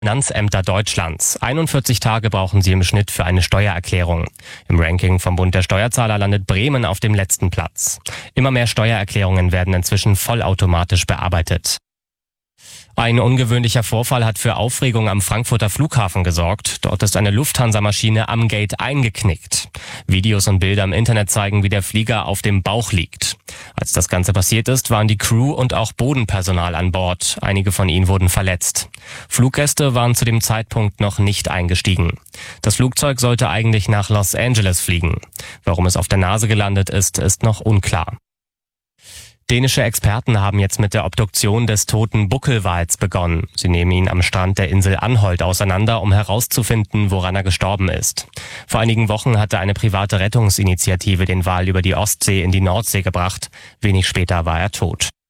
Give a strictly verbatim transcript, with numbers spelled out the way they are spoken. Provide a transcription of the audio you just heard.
Finanzämter Deutschlands. einundvierzig Tage brauchen sie im Schnitt für eine Steuererklärung. Im Ranking vom Bund der Steuerzahler landet Bremen auf dem letzten Platz. Immer mehr Steuererklärungen werden inzwischen vollautomatisch bearbeitet. Ein ungewöhnlicher Vorfall hat für Aufregung am Frankfurter Flughafen gesorgt. Dort ist eine Lufthansa-Maschine am Gate eingeknickt. Videos und Bilder im Internet zeigen, wie der Flieger auf dem Bauch liegt. Als das Ganze passiert ist, waren die Crew und auch Bodenpersonal an Bord. Einige von ihnen wurden verletzt. Fluggäste waren zu dem Zeitpunkt noch nicht eingestiegen. Das Flugzeug sollte eigentlich nach Los Angeles fliegen. Warum es auf der Nase gelandet ist, ist noch unklar. Dänische Experten haben jetzt mit der Obduktion des toten Buckelwals begonnen. Sie nehmen ihn am Strand der Insel Anholt auseinander, um herauszufinden, woran er gestorben ist. Vor einigen Wochen hatte eine private Rettungsinitiative den Wal über die Ostsee in die Nordsee gebracht. Wenig später war er tot.